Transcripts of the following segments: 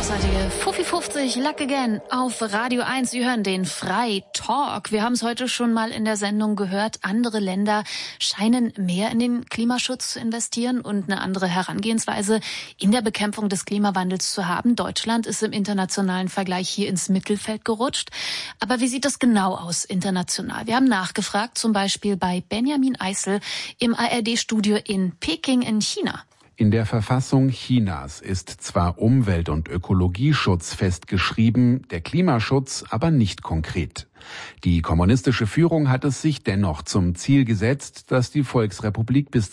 großartige Fuffi 50 Luck Again auf Radio 1. Sie hören den Frei-Talk. Wir haben es heute schon mal in der Sendung gehört. Andere Länder scheinen mehr in den Klimaschutz zu investieren und eine andere Herangehensweise in der Bekämpfung des Klimawandels zu haben. Deutschland ist im internationalen Vergleich hier ins Mittelfeld gerutscht. Aber wie sieht das genau aus international? Wir haben nachgefragt, zum Beispiel bei Benjamin Eisel im ARD-Studio in Peking in China. In der Verfassung Chinas ist zwar Umwelt- und Ökologieschutz festgeschrieben, der Klimaschutz aber nicht konkret. Die kommunistische Führung hat es sich dennoch zum Ziel gesetzt, dass die Volksrepublik bis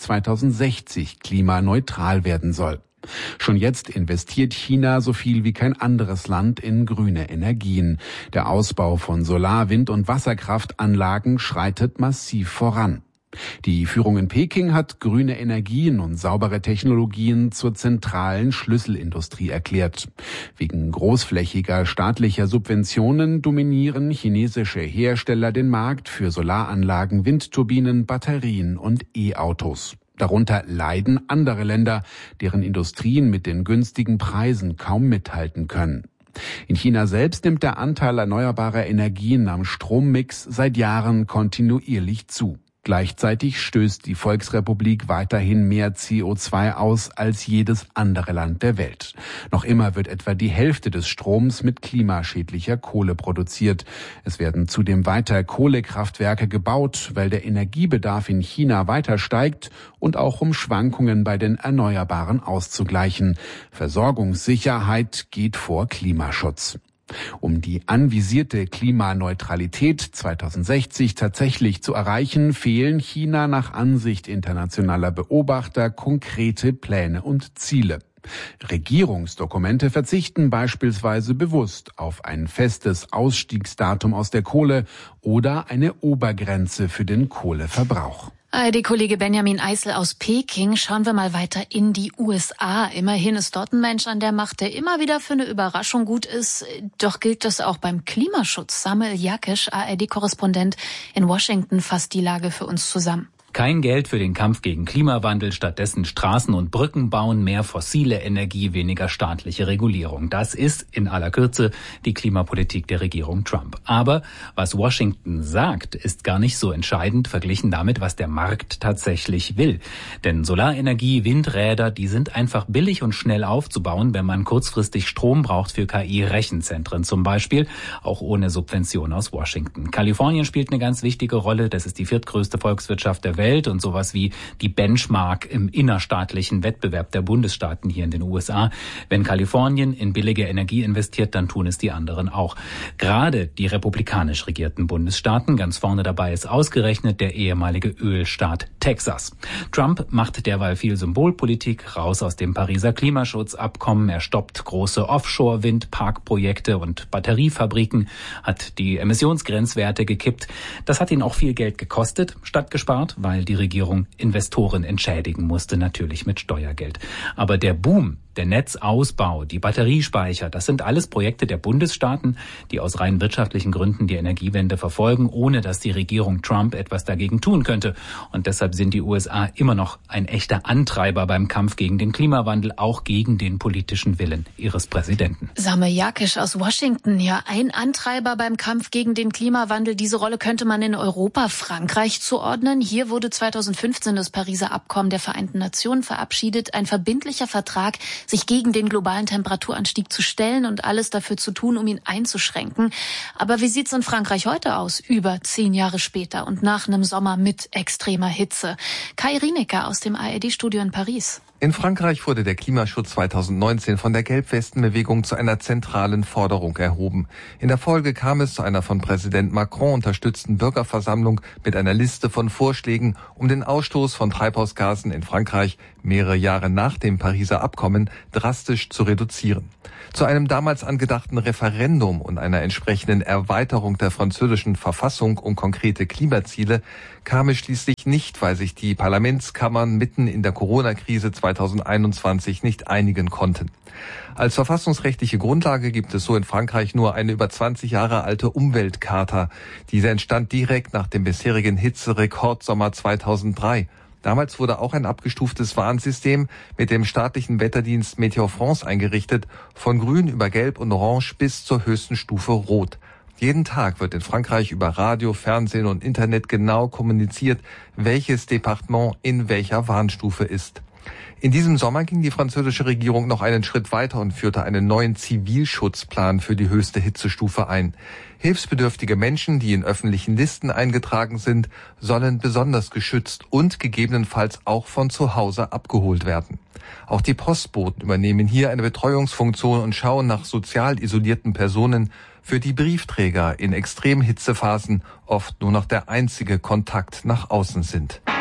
2060 klimaneutral werden soll. Schon jetzt investiert China so viel wie kein anderes Land in grüne Energien. Der Ausbau von Solar-, Wind- und Wasserkraftanlagen schreitet massiv voran. Die Führung in Peking hat grüne Energien und saubere Technologien zur zentralen Schlüsselindustrie erklärt. Wegen großflächiger staatlicher Subventionen dominieren chinesische Hersteller den Markt für Solaranlagen, Windturbinen, Batterien und E-Autos. Darunter leiden andere Länder, deren Industrien mit den günstigen Preisen kaum mithalten können. In China selbst nimmt der Anteil erneuerbarer Energien am Strommix seit Jahren kontinuierlich zu. Gleichzeitig stößt die Volksrepublik weiterhin mehr CO2 aus als jedes andere Land der Welt. Noch immer wird etwa die Hälfte des Stroms mit klimaschädlicher Kohle produziert. Es werden zudem weiter Kohlekraftwerke gebaut, weil der Energiebedarf in China weiter steigt und auch um Schwankungen bei den Erneuerbaren auszugleichen. Versorgungssicherheit geht vor Klimaschutz. Um die anvisierte Klimaneutralität 2060 tatsächlich zu erreichen, fehlen China nach Ansicht internationaler Beobachter konkrete Pläne und Ziele. Regierungsdokumente verzichten beispielsweise bewusst auf ein festes Ausstiegsdatum aus der Kohle oder eine Obergrenze für den Kohleverbrauch. ARD-Kollege Benjamin Eisel aus Peking. Schauen wir mal weiter in die USA. Immerhin ist dort ein Mensch an der Macht, der immer wieder für eine Überraschung gut ist. Doch gilt das auch beim Klimaschutz. Samuel Jakisch, ARD-Korrespondent in Washington, fasst die Lage für uns zusammen. Kein Geld für den Kampf gegen Klimawandel, stattdessen Straßen und Brücken bauen, mehr fossile Energie, weniger staatliche Regulierung. Das ist in aller Kürze die Klimapolitik der Regierung Trump. Aber was Washington sagt, ist gar nicht so entscheidend verglichen damit, was der Markt tatsächlich will. Denn Solarenergie, Windräder, die sind einfach billig und schnell aufzubauen, wenn man kurzfristig Strom braucht für KI-Rechenzentren zum Beispiel, auch ohne Subvention aus Washington. Kalifornien spielt eine ganz wichtige Rolle. Das ist die viertgrößte Volkswirtschaft der Welt und sowas wie die Benchmark im innerstaatlichen Wettbewerb der Bundesstaaten hier in den USA. Wenn Kalifornien in billige Energie investiert, dann tun es die anderen auch. Gerade die republikanisch regierten Bundesstaaten, ganz vorne dabei ist ausgerechnet der ehemalige Ölstaat Texas. Trump macht derweil viel Symbolpolitik, raus aus dem Pariser Klimaschutzabkommen. Er stoppt große Offshore-Windparkprojekte und Batteriefabriken, hat die Emissionsgrenzwerte gekippt. Das hat ihn auch viel Geld gekostet, statt gespart, weil die Regierung Investoren entschädigen musste, natürlich mit Steuergeld. Aber der Boom, der Netzausbau, die Batteriespeicher, das sind alles Projekte der Bundesstaaten, die aus rein wirtschaftlichen Gründen die Energiewende verfolgen, ohne dass die Regierung Trump etwas dagegen tun könnte. Und deshalb sind die USA immer noch ein echter Antreiber beim Kampf gegen den Klimawandel, auch gegen den politischen Willen ihres Präsidenten. Samuel Jakisch aus Washington, ja, ein Antreiber beim Kampf gegen den Klimawandel. Diese Rolle könnte man in Europa Frankreich zuordnen. Hier wurde 2015 das Pariser Abkommen der Vereinten Nationen verabschiedet, ein verbindlicher Vertrag, sich gegen den globalen Temperaturanstieg zu stellen und alles dafür zu tun, um ihn einzuschränken. Aber wie sieht's in Frankreich heute aus, über 10 Jahre später und nach einem Sommer mit extremer Hitze? Kai Rienecker aus dem ARD-Studio in Paris. In Frankreich wurde der Klimaschutz 2019 von der Gelbwestenbewegung zu einer zentralen Forderung erhoben. In der Folge kam es zu einer von Präsident Macron unterstützten Bürgerversammlung mit einer Liste von Vorschlägen, um den Ausstoß von Treibhausgasen in Frankreich mehrere Jahre nach dem Pariser Abkommen drastisch zu reduzieren. Zu einem damals angedachten Referendum und einer entsprechenden Erweiterung der französischen Verfassung um konkrete Klimaziele kam es schließlich nicht, weil sich die Parlamentskammern mitten in der Corona-Krise 2021 nicht einigen konnten. Als verfassungsrechtliche Grundlage gibt es so in Frankreich nur eine über 20 Jahre alte Umweltcharta. Diese entstand direkt nach dem bisherigen Hitzerekordsommer 2003. Damals wurde auch ein abgestuftes Warnsystem mit dem staatlichen Wetterdienst Météo France eingerichtet, von grün über gelb und orange bis zur höchsten Stufe rot. Jeden Tag wird in Frankreich über Radio, Fernsehen und Internet genau kommuniziert, welches Departement in welcher Warnstufe ist. In diesem Sommer ging die französische Regierung noch einen Schritt weiter und führte einen neuen Zivilschutzplan für die höchste Hitzestufe ein. Hilfsbedürftige Menschen, die in öffentlichen Listen eingetragen sind, sollen besonders geschützt und gegebenenfalls auch von zu Hause abgeholt werden. Auch die Postboten übernehmen hier eine Betreuungsfunktion und schauen nach sozial isolierten Personen, für die Briefträger in Extremhitzephasen oft nur noch der einzige Kontakt nach außen sind.